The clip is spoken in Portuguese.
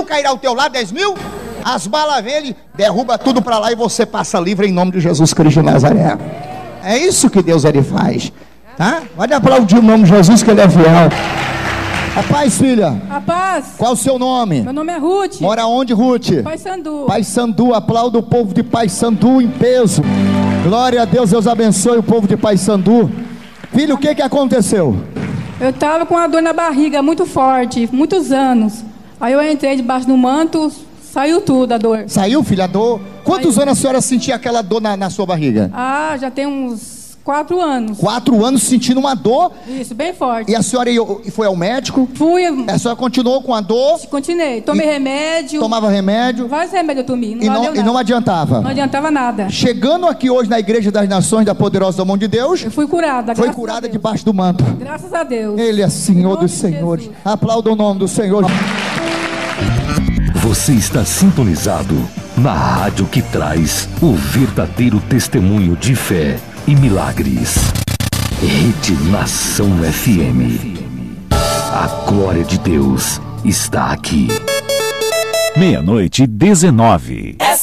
cairá ao teu lado, 10 mil, as balas vêm, ele derruba tudo para lá e você passa livre em nome de Jesus Cristo de Nazaré. É isso que Deus ele faz, tá? Pode aplaudir o nome de Jesus, que ele é fiel. A paz, filha. A paz. Qual o seu nome? Meu nome é Ruth. Mora onde, Ruth? Paysandu. Paysandu, aplauda o povo de Paysandu em peso. Glória a Deus, Deus abençoe o povo de Paysandu. Filho, o que aconteceu? Eu estava com uma dor na barriga muito forte, muitos anos. Aí eu entrei debaixo do manto, saiu tudo a dor. Saiu, filha, a dor? Quantos anos a senhora sentia aquela dor na sua barriga? Ah, já tem uns 4 anos. 4 anos sentindo uma dor? Isso, bem forte. E a senhora foi ao médico? Fui. A senhora continuou com a dor? Continuei. Tomei remédio. Tomava remédio? Vários remédios eu tomei. E não adiantava? Não adiantava nada. Chegando aqui hoje na Igreja das Nações da Poderosa Mão de Deus, eu fui curada. Foi curada debaixo do manto. Graças a Deus. Ele é Senhor dos Senhores. Aplauda o nome do Senhor. Você está sintonizado na rádio que traz o verdadeiro testemunho de fé e milagres. Rede Nação FM. A glória de Deus está aqui. 00:19.